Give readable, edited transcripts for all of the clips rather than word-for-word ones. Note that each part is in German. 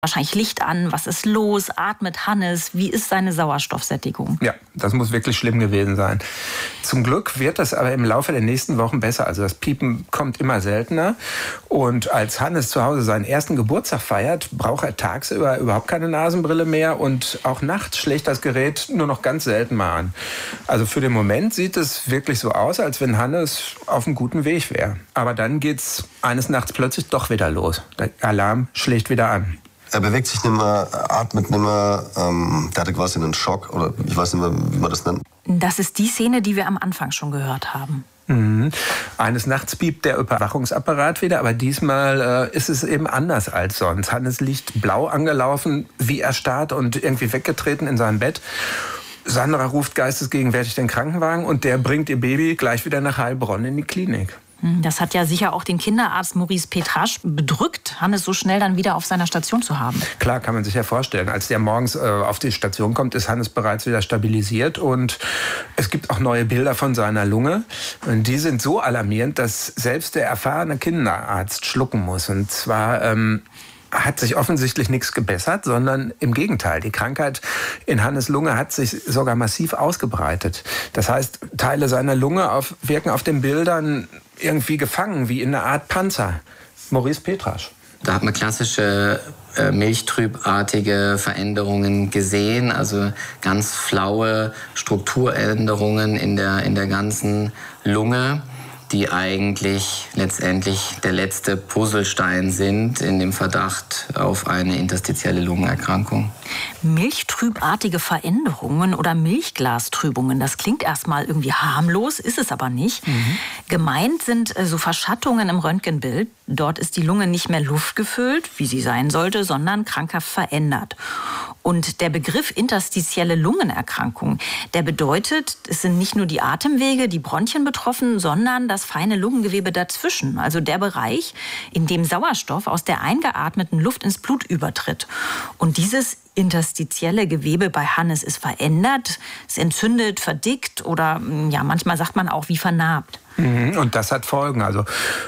Wahrscheinlich Licht an, was ist los, atmet Hannes, wie ist seine Sauerstoffsättigung? Ja, das muss wirklich schlimm gewesen sein. Zum Glück wird das aber im Laufe der nächsten Wochen besser. Also das Piepen kommt immer seltener. Und als Hannes zu Hause seinen ersten Geburtstag feiert, braucht er tagsüber überhaupt keine Nasenbrille mehr. Und auch nachts schlägt das Gerät nur noch ganz selten mal an. Also für den Moment sieht es wirklich so aus, als wenn Hannes auf einem guten Weg wäre. Aber dann geht's eines Nachts plötzlich doch wieder los. Der Alarm schlägt wieder an. Er bewegt sich nicht mehr, atmet nicht mehr, der hatte quasi einen Schock oder ich weiß nicht mehr, wie man das nennt. Das ist die Szene, die wir am Anfang schon gehört haben. Eines Nachts piept der Überwachungsapparat wieder, aber diesmal ist es eben anders als sonst. Hannes liegt blau angelaufen, wie erstarrt und irgendwie weggetreten in seinem Bett. Sandra ruft geistesgegenwärtig den Krankenwagen und der bringt ihr Baby gleich wieder nach Heilbronn in die Klinik. Das hat ja sicher auch den Kinderarzt Maurice Petrasch bedrückt, Hannes so schnell dann wieder auf seiner Station zu haben. Klar, kann man sich ja vorstellen. Als der morgens auf die Station kommt, ist Hannes bereits wieder stabilisiert. Und es gibt auch neue Bilder von seiner Lunge. Und die sind so alarmierend, dass selbst der erfahrene Kinderarzt schlucken muss. Und zwar hat sich offensichtlich nichts gebessert, sondern im Gegenteil. Die Krankheit in Hannes Lunge hat sich sogar massiv ausgebreitet. Das heißt, Teile seiner Lunge wirken auf den Bildern irgendwie gefangen, wie in einer Art Panzer. Maurice Petrasch. Da hat man klassische milchtrübartige Veränderungen gesehen, also ganz flaue Strukturänderungen in der ganzen Lunge, die eigentlich letztendlich der letzte Puzzlestein sind in dem Verdacht auf eine interstitielle Lungenerkrankung. Milchtrübartige Veränderungen oder Milchglastrübungen, das klingt erstmal irgendwie harmlos, ist es aber nicht. Gemeint sind so Verschattungen im Röntgenbild. Dort ist die Lunge nicht mehr luftgefüllt, wie sie sein sollte, sondern krankhaft verändert. Und der Begriff interstitielle Lungenerkrankung, der bedeutet, es sind nicht nur die Atemwege, die Bronchien betroffen, sondern das feine Lungengewebe dazwischen. Also der Bereich, in dem Sauerstoff aus der eingeatmeten Luft ins Blut übertritt. Und dieses interstitielle Gewebe bei Hannes ist verändert, es entzündet, verdickt oder ja, manchmal sagt man auch wie vernarbt. Und das hat Folgen. Also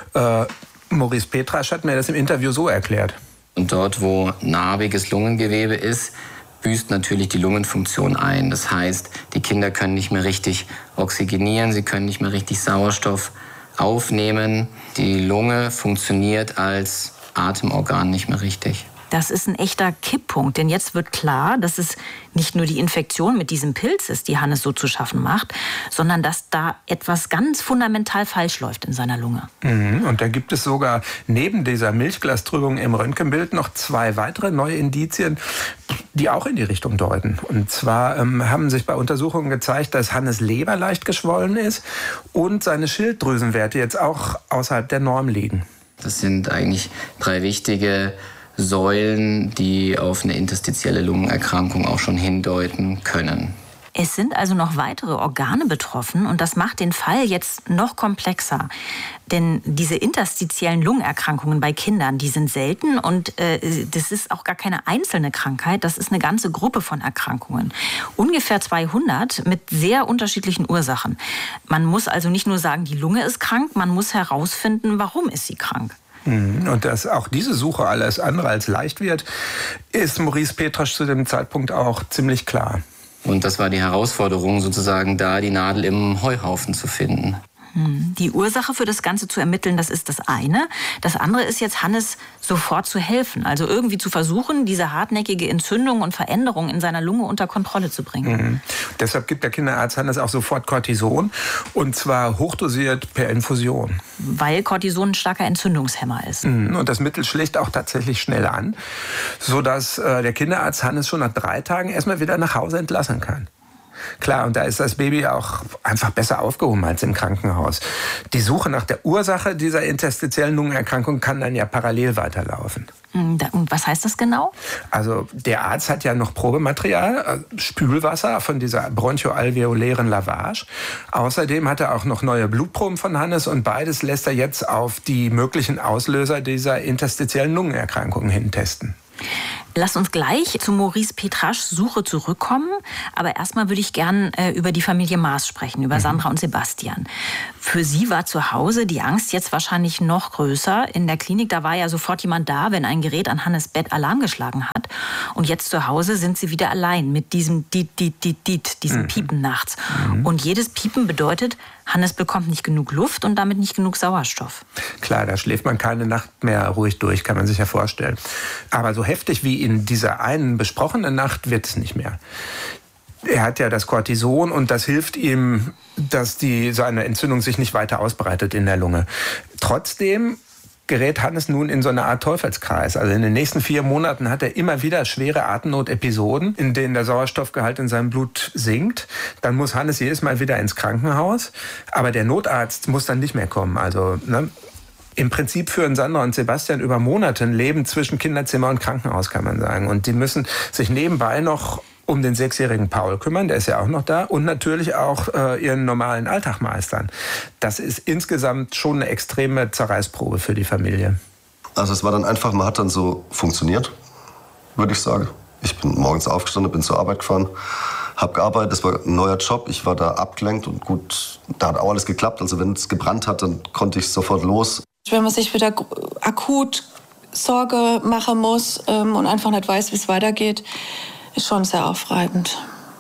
Maurice Petrasch hat mir das im Interview so erklärt. Und dort, wo narbiges Lungengewebe ist, büßt natürlich die Lungenfunktion ein. Das heißt, die Kinder können nicht mehr richtig oxygenieren, sie können nicht mehr richtig Sauerstoff aufnehmen. Die Lunge funktioniert als Atemorgan nicht mehr richtig. Das ist ein echter Kipppunkt, denn jetzt wird klar, dass es nicht nur die Infektion mit diesem Pilz ist, die Hannes so zu schaffen macht, sondern dass da etwas ganz fundamental falsch läuft in seiner Lunge. Und da gibt es sogar neben dieser Milchglastrübung im Röntgenbild noch 2 weitere neue Indizien, die auch in die Richtung deuten. Und zwar haben sich bei Untersuchungen gezeigt, dass Hannes Leber leicht geschwollen ist und seine Schilddrüsenwerte jetzt auch außerhalb der Norm liegen. Das sind eigentlich 3 wichtige Säulen, die auf eine interstitielle Lungenerkrankung auch schon hindeuten können. Es sind also noch weitere Organe betroffen und das macht den Fall jetzt noch komplexer. Denn diese interstitiellen Lungenerkrankungen bei Kindern, die sind selten und das ist auch gar keine einzelne Krankheit, das ist eine ganze Gruppe von Erkrankungen. Ungefähr 200 mit sehr unterschiedlichen Ursachen. Man muss also nicht nur sagen, die Lunge ist krank, man muss herausfinden, warum ist sie krank. Und dass auch diese Suche alles andere als leicht wird, ist Maurice Petrasch zu dem Zeitpunkt auch ziemlich klar. Und das war die Herausforderung, sozusagen da die Nadel im Heuhaufen zu finden. Die Ursache für das Ganze zu ermitteln, das ist das eine. Das andere ist jetzt, Hannes sofort zu helfen. Also irgendwie zu versuchen, diese hartnäckige Entzündung und Veränderung in seiner Lunge unter Kontrolle zu bringen. Deshalb gibt der Kinderarzt Hannes auch sofort Cortison. Und zwar hochdosiert per Infusion. Weil Cortison ein starker Entzündungshemmer ist. Und das Mittel schlägt auch tatsächlich schnell an, sodass der Kinderarzt Hannes schon nach 3 Tagen erstmal wieder nach Hause entlassen kann. Klar, und da ist das Baby auch einfach besser aufgehoben als im Krankenhaus. Die Suche nach der Ursache dieser interstitiellen Lungenerkrankung kann dann ja parallel weiterlaufen. Und was heißt das genau? Also der Arzt hat ja noch Probematerial, Spülwasser von dieser bronchoalveolären Lavage. Außerdem hat er auch noch neue Blutproben von Hannes und beides lässt er jetzt auf die möglichen Auslöser dieser interstitiellen Lungenerkrankung hin testen. Lass uns gleich zu Maurice Petraschs Suche zurückkommen. Aber erstmal würde ich gern über die Familie Maas sprechen, über Sandra und Sebastian. Für Sie war zu Hause die Angst jetzt wahrscheinlich noch größer. In der Klinik, da war ja sofort jemand da, wenn ein Gerät an Hannes Bett Alarm geschlagen hat. Und jetzt zu Hause sind Sie wieder allein mit diesem diesem Piepen nachts. Und jedes Piepen bedeutet, Hannes bekommt nicht genug Luft und damit nicht genug Sauerstoff. Klar, da schläft man keine Nacht mehr ruhig durch, kann man sich ja vorstellen. Aber so heftig wie in dieser einen besprochenen Nacht wird es nicht mehr. Er hat ja das Cortison und das hilft ihm, dass seine Entzündung sich nicht weiter ausbreitet in der Lunge. Trotzdem gerät Hannes nun in so eine Art Teufelskreis. Also in den nächsten 4 Monaten hat er immer wieder schwere Atemnotepisoden, in denen der Sauerstoffgehalt in seinem Blut sinkt. Dann muss Hannes jedes Mal wieder ins Krankenhaus. Aber der Notarzt muss dann nicht mehr kommen. Also, im Prinzip führen Sandra und Sebastian über Monate ein Leben zwischen Kinderzimmer und Krankenhaus, kann man sagen. Und die müssen sich nebenbei noch um den 6-jährigen Paul kümmern, der ist ja auch noch da, und natürlich auch ihren normalen Alltag meistern. Das ist insgesamt schon eine extreme Zerreißprobe für die Familie. Also es war dann einfach, man hat dann so funktioniert, würde ich sagen. Ich bin morgens aufgestanden, bin zur Arbeit gefahren, habe gearbeitet, das war ein neuer Job, ich war da abgelenkt und gut, da hat auch alles geklappt. Also wenn es gebrannt hat, dann konnte ich sofort los. Wenn man sich wieder akut Sorge machen muss und einfach nicht weiß, wie es weitergeht, ist schon sehr aufreibend.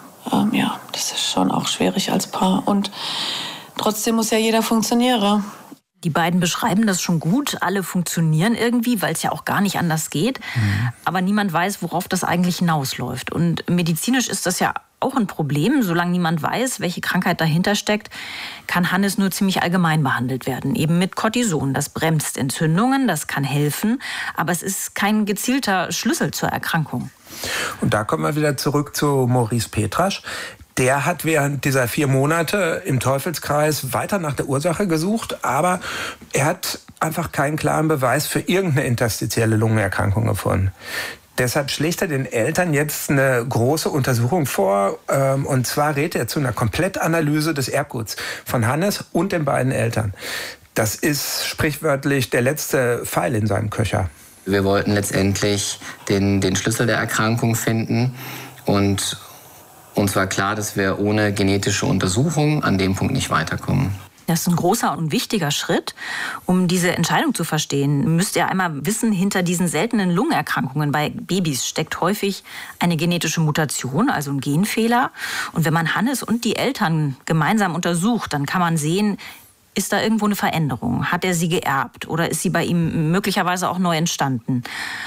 Ja, das ist schon auch schwierig als Paar. Und trotzdem muss ja jeder funktionieren. Die beiden beschreiben das schon gut. Alle funktionieren irgendwie, weil es ja auch gar nicht anders geht. Aber niemand weiß, worauf das eigentlich hinausläuft. Und medizinisch ist das ja auch ein Problem. Solange niemand weiß, welche Krankheit dahinter steckt, kann Hannes nur ziemlich allgemein behandelt werden. Eben mit Cortison. Das bremst Entzündungen, das kann helfen. Aber es ist kein gezielter Schlüssel zur Erkrankung. Und da kommen wir wieder zurück zu Maurice Petrasch. Der hat während dieser 4 Monate im Teufelskreis weiter nach der Ursache gesucht, aber er hat einfach keinen klaren Beweis für irgendeine interstitielle Lungenerkrankung gefunden. Deshalb schlägt er den Eltern jetzt eine große Untersuchung vor. Und zwar rät er zu einer Komplettanalyse des Erbguts von Hannes und den beiden Eltern. Das ist sprichwörtlich der letzte Pfeil in seinem Köcher. Wir wollten letztendlich den Schlüssel der Erkrankung finden. Und uns war klar, dass wir ohne genetische Untersuchung an dem Punkt nicht weiterkommen. Das ist ein großer und wichtiger Schritt. Um diese Entscheidung zu verstehen, müsst ihr einmal wissen, hinter diesen seltenen Lungenerkrankungen bei Babys steckt häufig eine genetische Mutation, also ein Genfehler. Und wenn man Hannes und die Eltern gemeinsam untersucht, dann kann man sehen, ist da irgendwo eine Veränderung? Hat er sie geerbt oder ist sie bei ihm möglicherweise auch neu entstanden?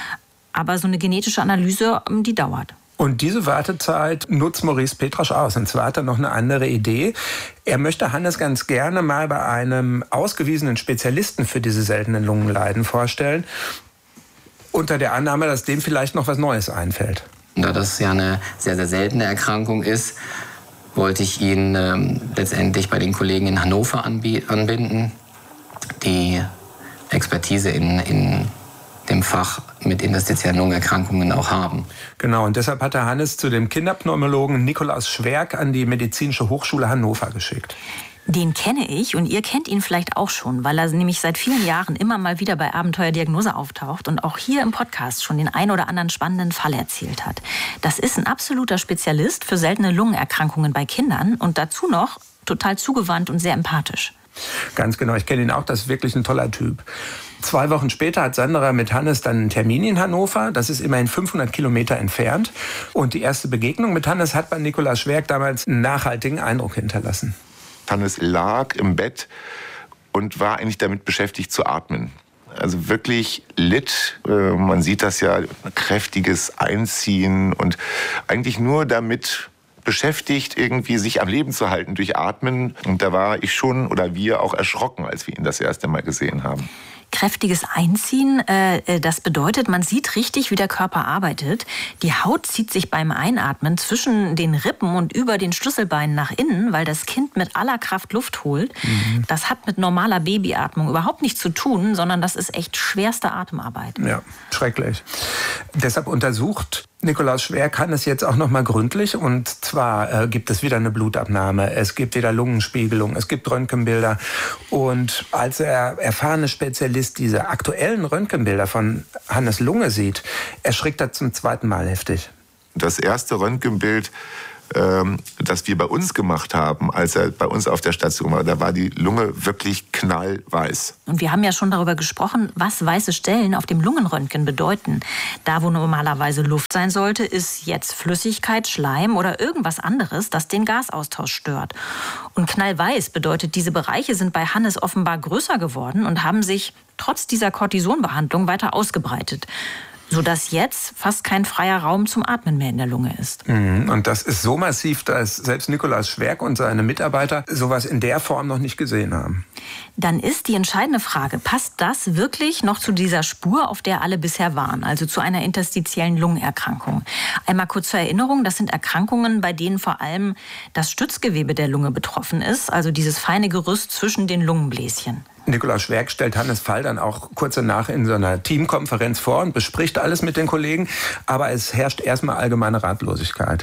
Aber so eine genetische Analyse, die dauert. Und diese Wartezeit nutzt Maurice Petrasch aus. Und zwar hat er noch eine andere Idee. Er möchte Hannes ganz gerne mal bei einem ausgewiesenen Spezialisten für diese seltenen Lungenleiden vorstellen, unter der Annahme, dass dem vielleicht noch was Neues einfällt. Da das ja eine sehr, sehr seltene Erkrankung ist, wollte ich ihn letztendlich bei den Kollegen in Hannover anbinden, die Expertise in dem Fach mit interstitiellen Lungenerkrankungen auch haben. Genau, und deshalb hat er Hannes zu dem Kinderpneumologen Nikolaus Schwerk an die Medizinische Hochschule Hannover geschickt. Den kenne ich und ihr kennt ihn vielleicht auch schon, weil er nämlich seit vielen Jahren immer mal wieder bei Abenteuerdiagnose auftaucht und auch hier im Podcast schon den ein oder anderen spannenden Fall erzählt hat. Das ist ein absoluter Spezialist für seltene Lungenerkrankungen bei Kindern und dazu noch total zugewandt und sehr empathisch. Ganz genau, ich kenne ihn auch, das ist wirklich ein toller Typ. 2 Wochen später hat Sandra mit Hannes dann einen Termin in Hannover. Das ist immerhin 500 Kilometer entfernt. Und die erste Begegnung mit Hannes hat bei Nikolaus Schwerk damals einen nachhaltigen Eindruck hinterlassen. Hannes lag im Bett und war eigentlich damit beschäftigt zu atmen. Also wirklich litt. Man sieht das ja, kräftiges Einziehen und eigentlich nur damit beschäftigt, irgendwie sich am Leben zu halten durch Atmen. Und da war ich schon oder wir auch erschrocken, als wir ihn das erste Mal gesehen haben. Kräftiges Einziehen, das bedeutet, man sieht richtig, wie der Körper arbeitet. Die Haut zieht sich beim Einatmen zwischen den Rippen und über den Schlüsselbeinen nach innen, weil das Kind mit aller Kraft Luft holt. Das hat mit normaler Babyatmung überhaupt nichts zu tun, sondern das ist echt schwerste Atemarbeit. Ja, schrecklich. Deshalb untersucht Nikolaus Schwerk Hannes jetzt auch noch mal gründlich. Und zwar gibt es wieder eine Blutabnahme, es gibt wieder Lungenspiegelung, es gibt Röntgenbilder. Und als der erfahrene Spezialist diese aktuellen Röntgenbilder von Hannes Lunge sieht, erschrickt er zum 2. Mal heftig. Das erste Röntgenbild das wir bei uns gemacht haben, als er bei uns auf der Station war. Da war die Lunge wirklich knallweiß. Und wir haben ja schon darüber gesprochen, was weiße Stellen auf dem Lungenröntgen bedeuten. Da, wo normalerweise Luft sein sollte, ist jetzt Flüssigkeit, Schleim oder irgendwas anderes, das den Gasaustausch stört. Und knallweiß bedeutet, diese Bereiche sind bei Hannes offenbar größer geworden und haben sich trotz dieser Cortisonbehandlung weiter ausgebreitet, sodass jetzt fast kein freier Raum zum Atmen mehr in der Lunge ist. Und das ist so massiv, dass selbst Nikolaus Schwerk und seine Mitarbeiter sowas in der Form noch nicht gesehen haben. Dann ist die entscheidende Frage, passt das wirklich noch zu dieser Spur, auf der alle bisher waren, also zu einer interstitiellen Lungenerkrankung? Einmal kurz zur Erinnerung, das sind Erkrankungen, bei denen vor allem das Stützgewebe der Lunge betroffen ist, also dieses feine Gerüst zwischen den Lungenbläschen. Nikolaus Schwerk stellt Hannes Fall dann auch kurz danach in so einer Teamkonferenz vor und bespricht alles mit den Kollegen, aber es herrscht erstmal allgemeine Ratlosigkeit.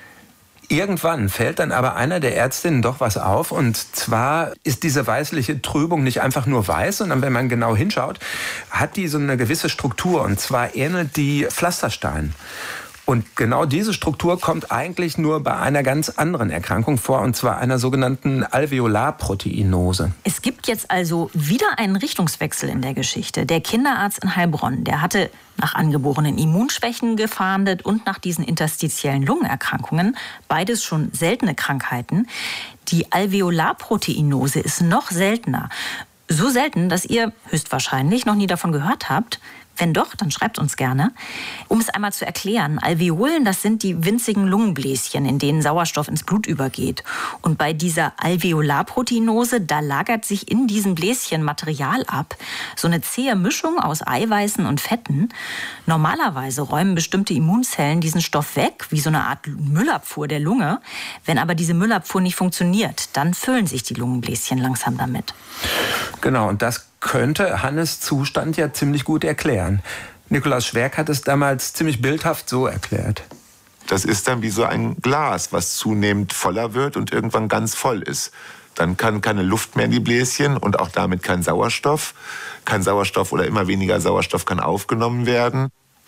Irgendwann fällt dann aber einer der Ärztinnen doch was auf, und zwar ist diese weißliche Trübung nicht einfach nur weiß, sondern wenn man genau hinschaut, hat die so eine gewisse Struktur, und zwar ähnelt die Pflasterstein. Und genau diese Struktur kommt eigentlich nur bei einer ganz anderen Erkrankung vor, und zwar einer sogenannten Alveolarproteinose. Es gibt jetzt also wieder einen Richtungswechsel in der Geschichte. Der Kinderarzt in Heilbronn, der hatte nach angeborenen Immunschwächen gefahndet und nach diesen interstitiellen Lungenerkrankungen, beides schon seltene Krankheiten. Die Alveolarproteinose ist noch seltener. So selten, dass ihr höchstwahrscheinlich noch nie davon gehört habt. Wenn doch, dann schreibt uns gerne. Um es einmal zu erklären, Alveolen, das sind die winzigen Lungenbläschen, in denen Sauerstoff ins Blut übergeht. Und bei dieser Alveolarproteinose, da lagert sich in diesen Bläschen Material ab. So eine zähe Mischung aus Eiweißen und Fetten. Normalerweise räumen bestimmte Immunzellen diesen Stoff weg, wie so eine Art Müllabfuhr der Lunge. Wenn aber diese Müllabfuhr nicht funktioniert, dann füllen sich die Lungenbläschen langsam damit. Genau, und das könnte Hannes' Zustand ja ziemlich gut erklären. Nikolaus Schwerk hat es damals ziemlich bildhaft so erklärt. Das ist dann wie so ein Glas, was zunehmend voller wird und irgendwann ganz voll ist. Dann kann keine Luft mehr in die Bläschen und auch damit kein Sauerstoff. Kein Sauerstoff oder immer weniger Sauerstoff kann aufgenommen werden.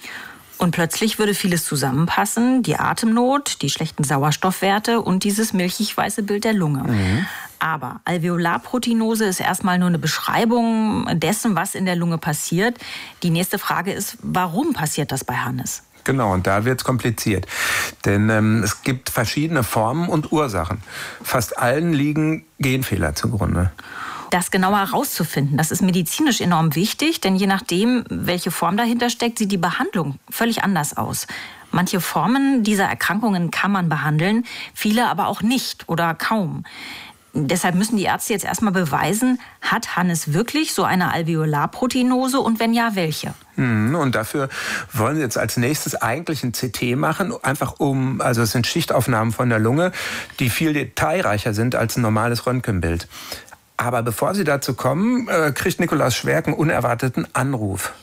Und plötzlich würde vieles zusammenpassen. Die Atemnot, die schlechten Sauerstoffwerte und dieses milchig-weiße Bild der Lunge. Aber Alveolarproteinose ist erstmal nur eine Beschreibung dessen, was in der Lunge passiert. Die nächste Frage ist, warum passiert das bei Hannes? Genau, und da wird es kompliziert. Denn es gibt verschiedene Formen und Ursachen. Fast allen liegen Genfehler zugrunde. Das genauer herauszufinden, das ist medizinisch enorm wichtig, denn je nachdem, welche Form dahinter steckt, sieht die Behandlung völlig anders aus. Manche Formen dieser Erkrankungen kann man behandeln, viele aber auch nicht oder kaum. Deshalb müssen die Ärzte jetzt erstmal beweisen, hat Hannes wirklich so eine Alveolarproteinose und wenn ja, welche? Und dafür wollen sie jetzt als nächstes eigentlich ein CT machen, also es sind Schichtaufnahmen von der Lunge, die viel detailreicher sind als ein normales Röntgenbild. Aber bevor sie dazu kommen, kriegt Nikolaus Schwerk einen unerwarteten Anruf.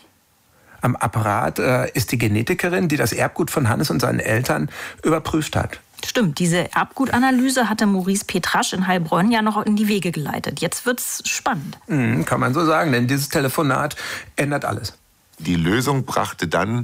Am Apparat ist die Genetikerin, die das Erbgut von Hannes und seinen Eltern überprüft hat. Stimmt, diese Erbgutanalyse hatte Maurice Petrasch in Heilbronn ja noch in die Wege geleitet. Jetzt wird's spannend. Kann man so sagen, denn dieses Telefonat ändert alles. Die Lösung brachte dann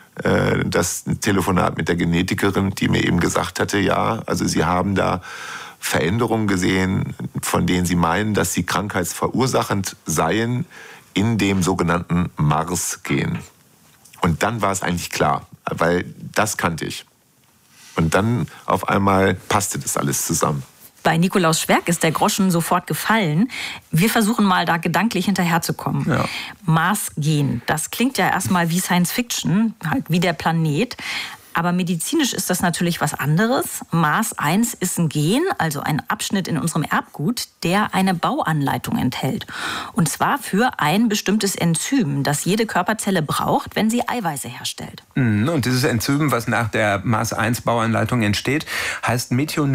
das Telefonat mit der Genetikerin, die mir eben gesagt hatte, ja, also sie haben da Veränderungen gesehen, von denen sie meinen, dass sie krankheitsverursachend seien in dem sogenannten Mars-Gen. Und dann war es eigentlich klar, weil das kannte ich. Und dann auf einmal passte das alles zusammen. Bei Nikolaus Schwerk ist der Groschen sofort gefallen. Wir versuchen mal da gedanklich hinterherzukommen. Ja. Mars-Gen, das klingt ja erstmal wie Science Fiction, halt wie der Planet. Aber medizinisch ist das natürlich was anderes. Mars1 ist ein Gen, also ein Abschnitt in unserem Erbgut, der eine Bauanleitung enthält. Und zwar für ein bestimmtes Enzym, das jede Körperzelle braucht, wenn sie Eiweiße herstellt. Und dieses Enzym, was nach der Mars1-Bauanleitung entsteht, heißt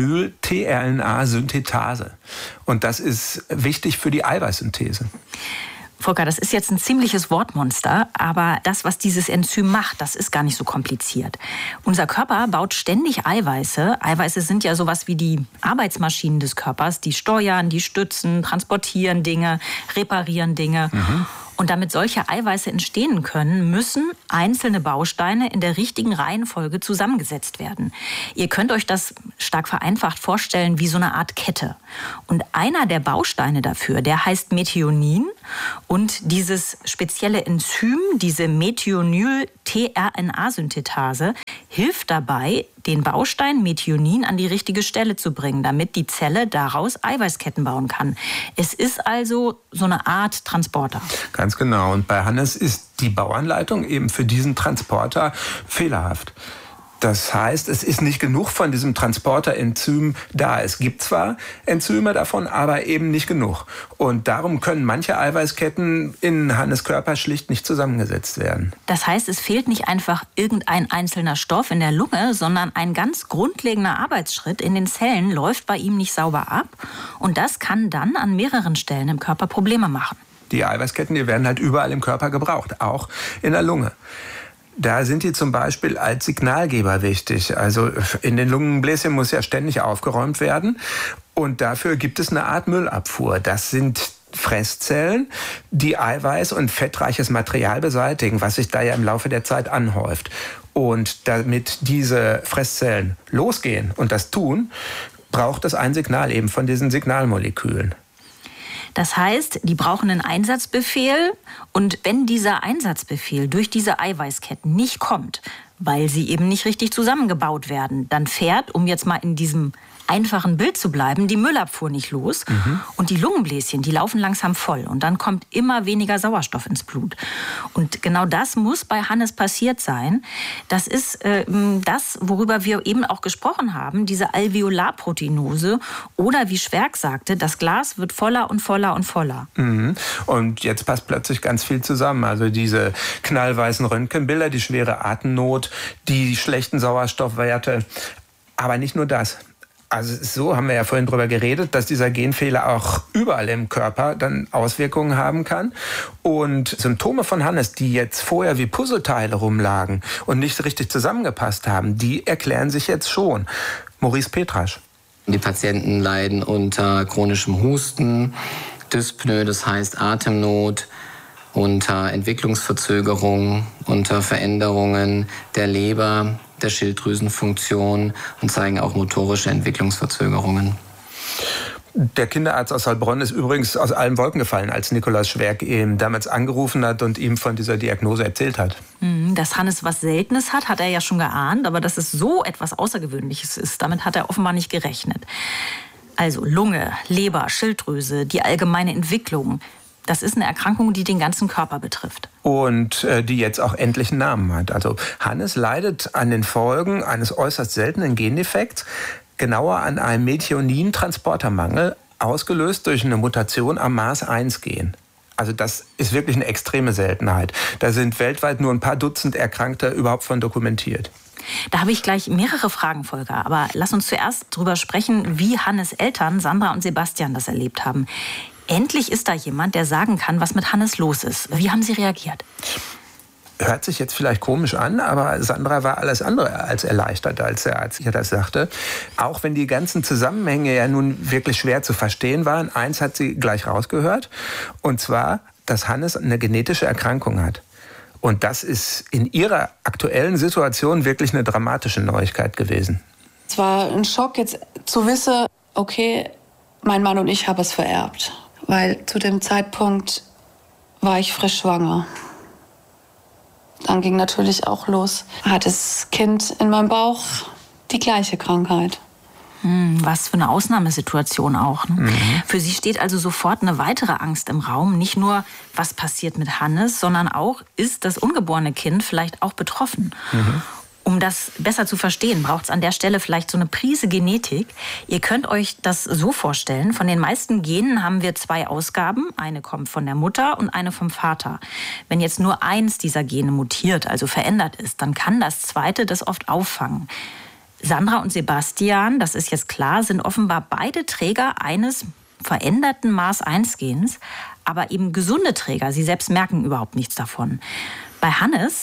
Methionyl-tRNA-Synthetase. Und das ist wichtig für die Eiweißsynthese. Volker, das ist jetzt ein ziemliches Wortmonster, aber das, was dieses Enzym macht, das ist gar nicht so kompliziert. Unser Körper baut ständig Eiweiße. Eiweiße sind ja sowas wie die Arbeitsmaschinen des Körpers, die steuern, die stützen, transportieren Dinge, reparieren Dinge. Und damit solche Eiweiße entstehen können, müssen einzelne Bausteine in der richtigen Reihenfolge zusammengesetzt werden. Ihr könnt euch das stark vereinfacht vorstellen wie so eine Art Kette. Und einer der Bausteine dafür, der heißt Methionin. Und dieses spezielle Enzym, diese MethionyltRNA-Synthetase, hilft dabei, den Baustein Methionin an die richtige Stelle zu bringen, damit die Zelle daraus Eiweißketten bauen kann. Es ist also so eine Art Transporter. Ganz genau. Und bei Hannes ist die Bauanleitung eben für diesen Transporter fehlerhaft. Das heißt, es ist nicht genug von diesem Transporterenzym da. Es gibt zwar Enzyme davon, aber eben nicht genug. Und darum können manche Eiweißketten in Hannes Körper schlicht nicht zusammengesetzt werden. Das heißt, es fehlt nicht einfach irgendein einzelner Stoff in der Lunge, sondern ein ganz grundlegender Arbeitsschritt in den Zellen läuft bei ihm nicht sauber ab. Und das kann dann an mehreren Stellen im Körper Probleme machen. Die Eiweißketten, die werden halt überall im Körper gebraucht, auch in der Lunge. Da sind die zum Beispiel als Signalgeber wichtig. Also in den Lungenbläschen muss ja ständig aufgeräumt werden. Und dafür gibt es eine Art Müllabfuhr. Das sind Fresszellen, die Eiweiß- und fettreiches Material beseitigen, was sich da ja im Laufe der Zeit anhäuft. Und damit diese Fresszellen losgehen und das tun, braucht es ein Signal eben von diesen Signalmolekülen. Das heißt, die brauchen einen Einsatzbefehl und wenn dieser Einsatzbefehl durch diese Eiweißketten nicht kommt, weil sie eben nicht richtig zusammengebaut werden, dann fährt, um jetzt mal in diesem einfachen Bild zu bleiben, die Müllabfuhr nicht los und die Lungenbläschen, die laufen langsam voll und dann kommt immer weniger Sauerstoff ins Blut. Und genau das muss bei Hannes passiert sein. Das ist das, worüber wir eben auch gesprochen haben, diese Alveolarproteinose oder wie Schwerk sagte, das Glas wird voller und voller und voller. Und jetzt passt plötzlich ganz viel zusammen. Also diese knallweißen Röntgenbilder, die schwere Atemnot, die schlechten Sauerstoffwerte, aber nicht nur das. Also es ist so, haben wir ja vorhin drüber geredet, dass dieser Genfehler auch überall im Körper dann Auswirkungen haben kann. Und Symptome von Hannes, die jetzt vorher wie Puzzleteile rumlagen und nicht richtig zusammengepasst haben, die erklären sich jetzt schon. Maurice Petrasch. Die Patienten leiden unter chronischem Husten, Dyspnoe, das heißt Atemnot, unter Entwicklungsverzögerung, unter Veränderungen der Leber, der Schilddrüsenfunktion und zeigen auch motorische Entwicklungsverzögerungen. Der Kinderarzt aus Heilbronn ist übrigens aus allen Wolken gefallen, als Nikolaus Schwerk ihn damals angerufen hat und ihm von dieser Diagnose erzählt hat. Dass Hannes was Seltenes hat er ja schon geahnt, aber dass es so etwas Außergewöhnliches ist, damit hat er offenbar nicht gerechnet. Also Lunge, Leber, Schilddrüse, die allgemeine Entwicklung. Das ist eine Erkrankung, die den ganzen Körper betrifft. Und die jetzt auch endlich einen Namen hat. Also Hannes leidet an den Folgen eines äußerst seltenen Gendefekts, genauer an einem Methionin-Transportermangel, ausgelöst durch eine Mutation am MAS1-Gen. Also das ist wirklich eine extreme Seltenheit. Da sind weltweit nur ein paar Dutzend Erkrankte überhaupt von dokumentiert. Da habe ich gleich mehrere Fragen, Volker. Aber lass uns zuerst drüber sprechen, wie Hannes' Eltern, Sandra und Sebastian, das erlebt haben. Endlich ist da jemand, der sagen kann, was mit Hannes los ist. Wie haben Sie reagiert? Hört sich jetzt vielleicht komisch an, aber Sandra war alles andere als erleichtert, als der Arzt ihr das sagte. Auch wenn die ganzen Zusammenhänge ja nun wirklich schwer zu verstehen waren, eins hat sie gleich rausgehört, und zwar, dass Hannes eine genetische Erkrankung hat. Und das ist in ihrer aktuellen Situation wirklich eine dramatische Neuigkeit gewesen. Es war ein Schock, jetzt zu wissen, okay, mein Mann und ich haben es vererbt. Weil zu dem Zeitpunkt war ich frisch schwanger. Dann ging natürlich auch los, hat das Kind in meinem Bauch die gleiche Krankheit. Was für eine Ausnahmesituation auch. Ne? Für Sie steht also sofort eine weitere Angst im Raum. Nicht nur, was passiert mit Hannes, sondern auch, ist das ungeborene Kind vielleicht auch betroffen? Um das besser zu verstehen, braucht es an der Stelle vielleicht so eine Prise Genetik. Ihr könnt euch das so vorstellen, von den meisten Genen haben wir 2 Ausgaben. Eine kommt von der Mutter und eine vom Vater. Wenn jetzt nur eins dieser Gene mutiert, also verändert ist, dann kann das zweite das oft auffangen. Sandra und Sebastian, das ist jetzt klar, sind offenbar beide Träger eines veränderten MAS1-Gens, aber eben gesunde Träger. Sie selbst merken überhaupt nichts davon. Bei Hannes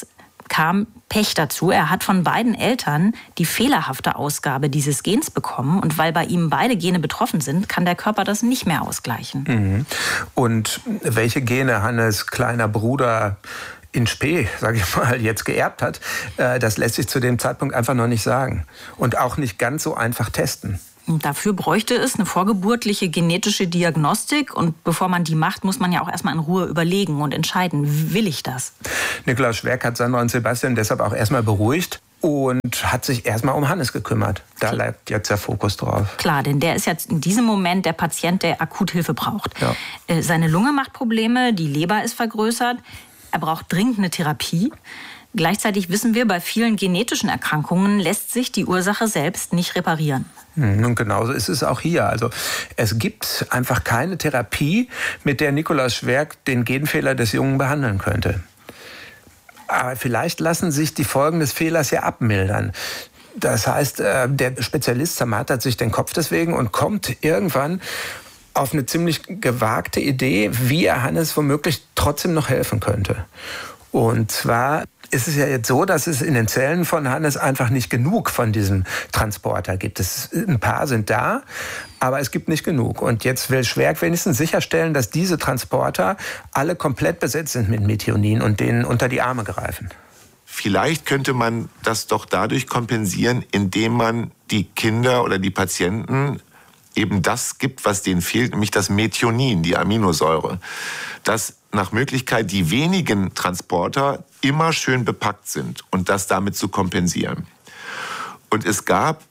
kam Pech dazu. Er hat von beiden Eltern die fehlerhafte Ausgabe dieses Gens bekommen. Und weil bei ihm beide Gene betroffen sind, kann der Körper das nicht mehr ausgleichen. Mhm. Und welche Gene Hannes kleiner Bruder in Spee, sage ich mal, jetzt geerbt hat, das lässt sich zu dem Zeitpunkt einfach noch nicht sagen. Und auch nicht ganz so einfach testen. Dafür bräuchte es eine vorgeburtliche genetische Diagnostik. Und bevor man die macht, muss man ja auch erstmal in Ruhe überlegen und entscheiden, will ich das? Nikolaus Schwerk hat Sandra und Sebastian deshalb auch erstmal beruhigt und hat sich erstmal um Hannes gekümmert. Da bleibt jetzt der Fokus drauf. Klar, denn der ist jetzt in diesem Moment der Patient, der akut Hilfe braucht. Ja. Seine Lunge macht Probleme, die Leber ist vergrößert. Er braucht dringend eine Therapie. Gleichzeitig wissen wir, bei vielen genetischen Erkrankungen lässt sich die Ursache selbst nicht reparieren. Und genauso ist es auch hier. Also es gibt einfach keine Therapie, mit der Nikolaus Schwerk den Genfehler des Jungen behandeln könnte. Aber vielleicht lassen sich die Folgen des Fehlers ja abmildern. Das heißt, der Spezialist zermartert sich den Kopf deswegen und kommt irgendwann auf eine ziemlich gewagte Idee, wie er Hannes womöglich trotzdem noch helfen könnte. Und zwar ist es ja jetzt so, dass es in den Zellen von Hannes einfach nicht genug von diesem Transporter gibt. Ein paar sind da, aber es gibt nicht genug. Und jetzt will Schwerk wenigstens sicherstellen, dass diese Transporter alle komplett besetzt sind mit Methionin und denen unter die Arme greifen. Vielleicht könnte man das doch dadurch kompensieren, indem man die Kinder oder die Patienten eben das gibt, was denen fehlt, nämlich das Methionin, die Aminosäure. Dass nach Möglichkeit die wenigen Transporter immer schön bepackt sind und das damit zu kompensieren. Und es gab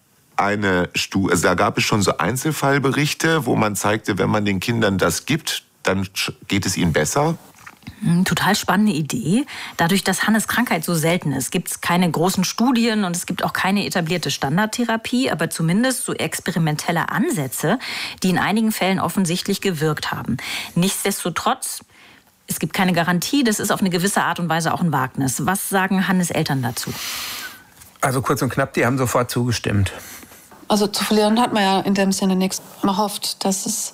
da gab es schon so Einzelfallberichte, wo man zeigte, wenn man den Kindern das gibt, dann geht es ihnen besser. Total spannende Idee. Dadurch, dass Hannes' Krankheit so selten ist, gibt es keine großen Studien und es gibt auch keine etablierte Standardtherapie, aber zumindest so experimentelle Ansätze, die in einigen Fällen offensichtlich gewirkt haben. Nichtsdestotrotz, es gibt keine Garantie, das ist auf eine gewisse Art und Weise auch ein Wagnis. Was sagen Hannes' Eltern dazu? Also kurz und knapp, die haben sofort zugestimmt. Also zu verlieren hat man ja in dem Sinne nichts. Man hofft, dass es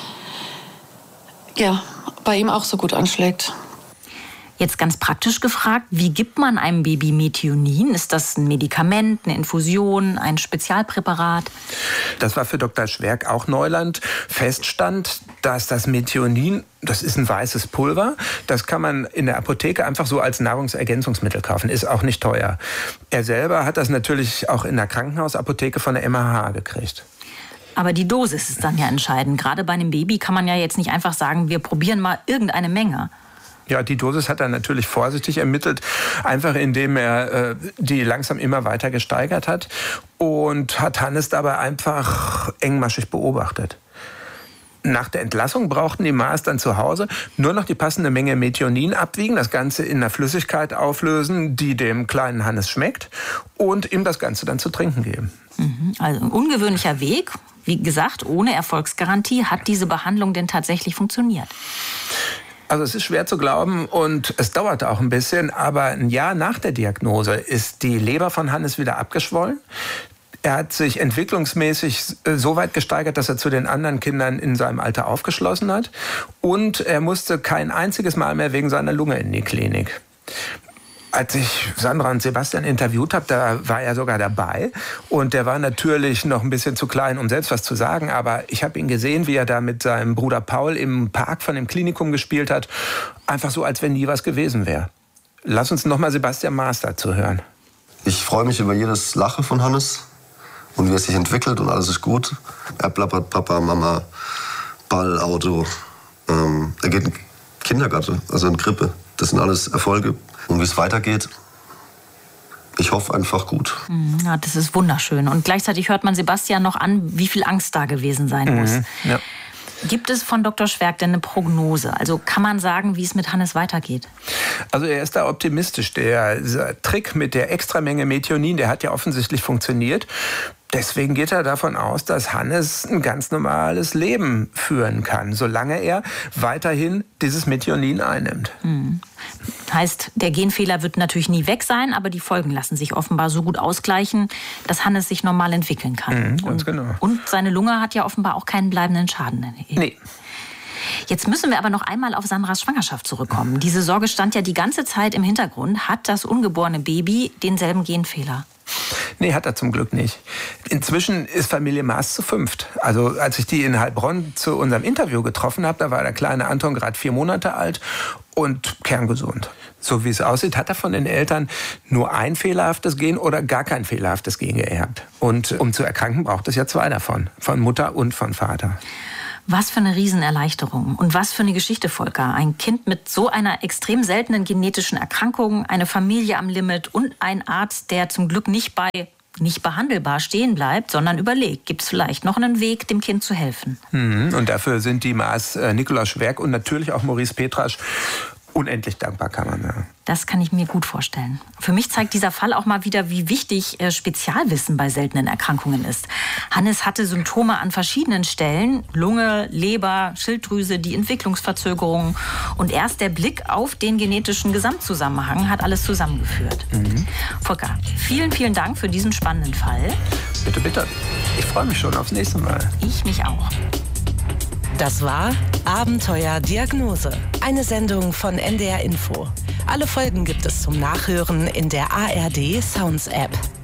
bei ihm auch so gut anschlägt. Jetzt ganz praktisch gefragt, wie gibt man einem Baby Methionin? Ist das ein Medikament, eine Infusion, ein Spezialpräparat? Das war für Dr. Schwerk auch Neuland. Feststand, dass das Methionin, das ist ein weißes Pulver, das kann man in der Apotheke einfach so als Nahrungsergänzungsmittel kaufen, ist auch nicht teuer. Er selber hat das natürlich auch in der Krankenhausapotheke von der MHH gekriegt. Aber die Dosis ist dann ja entscheidend. Gerade bei einem Baby kann man ja jetzt nicht einfach sagen, wir probieren mal irgendeine Menge. Ja, die Dosis hat er natürlich vorsichtig ermittelt, einfach indem er die langsam immer weiter gesteigert hat und hat Hannes dabei einfach engmaschig beobachtet. Nach der Entlassung brauchten die Ma's dann zu Hause nur noch die passende Menge Methionin abwiegen, das Ganze in einer Flüssigkeit auflösen, die dem kleinen Hannes schmeckt und ihm das Ganze dann zu trinken geben. Also ein ungewöhnlicher Weg. Wie gesagt, ohne Erfolgsgarantie. Hat diese Behandlung denn tatsächlich funktioniert? Also es ist schwer zu glauben und es dauerte auch ein bisschen, aber ein Jahr nach der Diagnose ist die Leber von Hannes wieder abgeschwollen. Er hat sich entwicklungsmäßig so weit gesteigert, dass er zu den anderen Kindern in seinem Alter aufgeschlossen hat. Und er musste kein einziges Mal mehr wegen seiner Lunge in die Klinik. Als ich Sandra und Sebastian interviewt habe, da war er sogar dabei. Und der war natürlich noch ein bisschen zu klein, um selbst was zu sagen. Aber ich habe ihn gesehen, wie er da mit seinem Bruder Paul im Park von dem Klinikum gespielt hat. Einfach so, als wenn nie was gewesen wäre. Lass uns noch mal Sebastian Maas dazu hören. Ich freue mich über jedes Lachen von Hannes und wie er sich entwickelt und alles ist gut. Er plappert Papa, Mama, Ball, Auto. Er geht in den Kindergarten, also in Krippe. Das sind alles Erfolge. Und wie es weitergeht, ich hoffe einfach gut. Ja, das ist wunderschön. Und gleichzeitig hört man Sebastian noch an, wie viel Angst da gewesen sein muss. Ja. Gibt es von Dr. Schwerk denn eine Prognose? Also kann man sagen, wie es mit Hannes weitergeht? Also er ist da optimistisch. Der Trick mit der Extramenge Methionin, der hat ja offensichtlich funktioniert. Deswegen geht er davon aus, dass Hannes ein ganz normales Leben führen kann, solange er weiterhin dieses Methionin einnimmt. Heißt, der Genfehler wird natürlich nie weg sein, aber die Folgen lassen sich offenbar so gut ausgleichen, dass Hannes sich normal entwickeln kann. Ganz genau. Und seine Lunge hat ja offenbar auch keinen bleibenden Schaden. Nee. Jetzt müssen wir aber noch einmal auf Sandras Schwangerschaft zurückkommen. Diese Sorge stand ja die ganze Zeit im Hintergrund. Hat das ungeborene Baby denselben Genfehler? Nee, hat er zum Glück nicht. Inzwischen ist Familie Maas zu 5. Also als ich die in Heilbronn zu unserem Interview getroffen habe, da war der kleine Anton gerade 4 Monate alt und kerngesund. So wie es aussieht, hat er von den Eltern nur ein fehlerhaftes Gen oder gar kein fehlerhaftes Gen geerbt. Und um zu erkranken, braucht es ja 2 davon. Von Mutter und von Vater. Was für eine Riesenerleichterung und was für eine Geschichte, Volker. Ein Kind mit so einer extrem seltenen genetischen Erkrankung, eine Familie am Limit und ein Arzt, der zum Glück nicht behandelbar stehen bleibt, sondern überlegt, gibt es vielleicht noch einen Weg, dem Kind zu helfen. Und dafür sind die Maas Nikolaus Schwerk und natürlich auch Maurice Petrasch unendlich dankbar, kann man sagen. Das kann ich mir gut vorstellen. Für mich zeigt dieser Fall auch mal wieder, wie wichtig Spezialwissen bei seltenen Erkrankungen ist. Hannes hatte Symptome an verschiedenen Stellen. Lunge, Leber, Schilddrüse, die Entwicklungsverzögerungen. Und erst der Blick auf den genetischen Gesamtzusammenhang hat alles zusammengeführt. Volker, vielen, vielen Dank für diesen spannenden Fall. Bitte, bitte. Ich freue mich schon aufs nächste Mal. Ich mich auch. Das war Abenteuer Diagnose, eine Sendung von NDR Info. Alle Folgen gibt es zum Nachhören in der ARD Sounds App.